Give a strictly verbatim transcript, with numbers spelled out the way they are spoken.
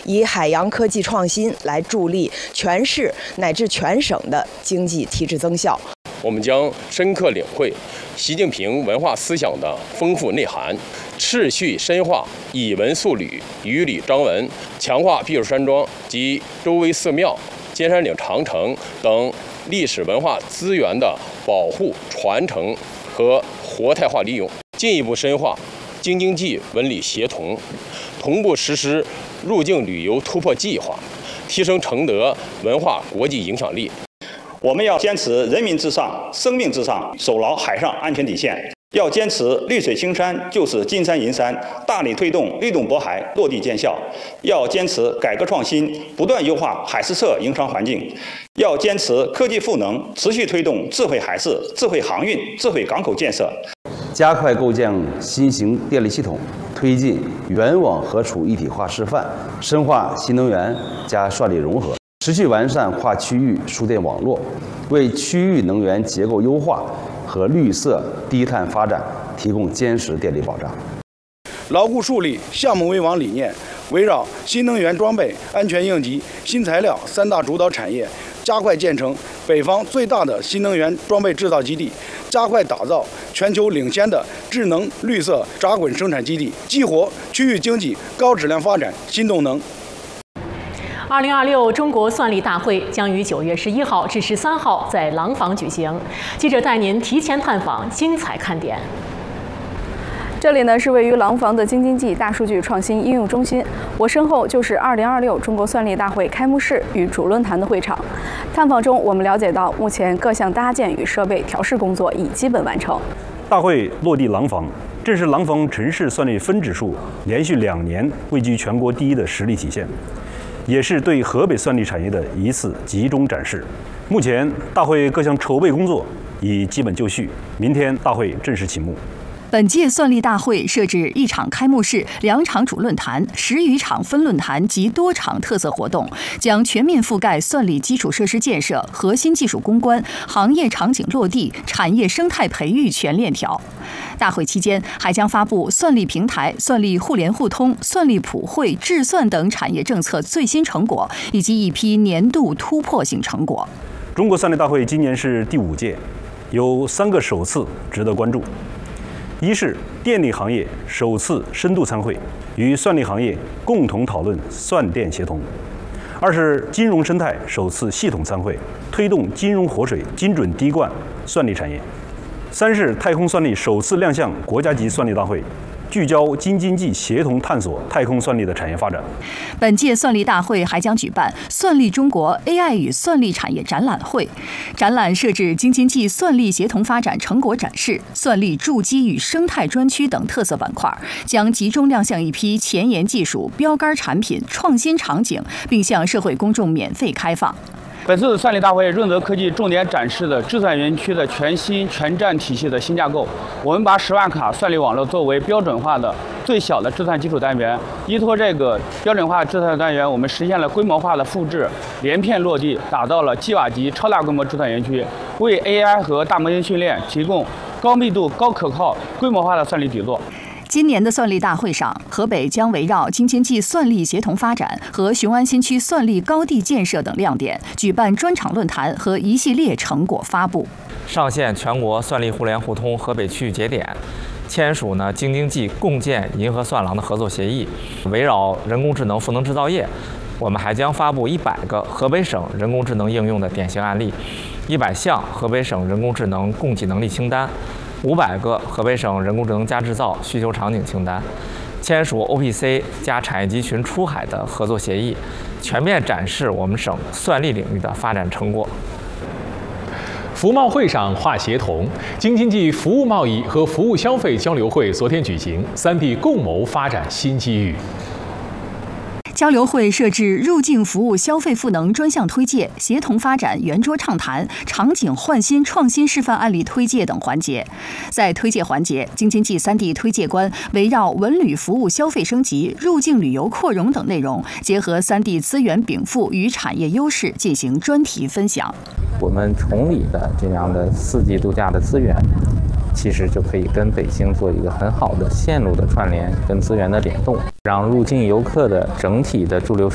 以海洋科技创新来助力全市乃至全省的经济提质增效。 我们将深刻领会习近平文化思想的丰富内涵，持续深化以文塑旅、以礼彰文，强化避暑山庄及周围寺庙、尖山岭长城等历史文化资源的保护、传承和活态化利用，进一步深化京津冀文旅协同，同步实施入境旅游突破计划，提升承德文化国际影响力。 我们要坚持人民至上、生命至上，守牢海上安全底线。要坚持绿水青山就是金山银山，大力推动律动渤海落地见效。要坚持改革创新，不断优化海事社营商环境。要坚持科技赋能，持续推动智慧海事、智慧航运、智慧港口建设。 加快构建新型电力系统，推进原网和储一体化示范，深化新能源加算力融合。持续完善跨区域输电网络，为区域能源结构优化和绿色低碳发展提供坚实电力保障。 牢固树立项目为王理念，围绕新能源装备、安全应急、新材料三大主导产业，加快建成北方最大的新能源装备制造基地，加快打造全球领先的智能绿色轧滚生产基地，激活区域经济高质量发展新动能。 二零二六中国算力大会将于九月十一号至十三号在廊坊举行。记者带您提前探访精彩看点。 这里呢是位于廊坊的京津冀大数据创新应用中心，我身后就是二零二六中国算力大会开幕式与主论坛的会场。探访中，我们了解到，目前各项搭建与设备调试工作已基本完成。 大会落地廊坊，这是廊坊城市算力分指数连续两年位居全国第一的实力体现。也是对河北算力产业的一次集中展示。目前，大会各项筹备工作已基本就绪，明天大会正式启幕。 本届算力大会设置一场开幕式、两场主论坛、十余场分论坛及多场特色活动，将全面覆盖算力基础设施建设、核心技术攻关、行业场景落地、产业生态培育全链条。大会期间还将发布算力平台、算力互联互通、算力普惠、智算等产业政策最新成果，以及一批年度突破性成果。 中国算力大会今年是第五届，有三个首次值得关注。一是电力行业首次深度参会，与算力行业共同讨论算电协同；二是金融生态首次系统参会，推动金融活水精准滴灌算力产业；三是太空算力首次亮相国家级算力大会，聚焦京津冀协同探索太空算力的产业发展。 本届算力大会还将举办算力中国 A I 与算力产业展览会，展览设置京津冀算力协同发展成果展示、算力筑基与生态专区等特色板块，将集中亮相一批前沿技术、标杆产品、创新场景，并向社会公众免费开放。 本次算力大会润泽科技重点展示的智算园区的全新全站体系的新架构。我们把十万卡算力网络作为标准化的最小的智算基础单元，依托这个标准化智算单元，我们实现了规模化的复制，连片落地，打造了吉瓦级超大规模智算园区，为 A I 和大模型训练提供高密度、高可靠、规模化的算力底座。 今年的算力大会上，河北将围绕京津冀算力协同发展和雄安新区算力高地建设等亮点，举办专场论坛和一系列成果发布。 上线全国算力互联互通河北区域节点，签署呢京津冀共建银河算廊的合作协议。围绕人工智能赋能制造业，我们还将发布一百个河北省人工智能应用的典型案例，一百项河北省人工智能供给能力清单。五百个河北省人工智能加制造需求场景清单，签署 O P C 加产业集群出海的合作协议，全面展示我们省算力领域的发展成果。 服贸会上话协同，京津冀服务贸易和服务消费交流会昨天举行，三地共谋发展新机遇。 交流会设置入境服务消费赋能专项推介、协同发展圆桌畅谈、场景焕新创新示范案例推介等环节。在推介环节，京津冀三地推介官围绕文旅服务消费升级、入境旅游扩容等内容，结合三地资源禀赋与产业优势进行专题分享。 我们崇礼的这样的四季度假的资源，其实就可以跟北京做一个很好的线路的串联跟资源的联动，让入境游客的整体的驻留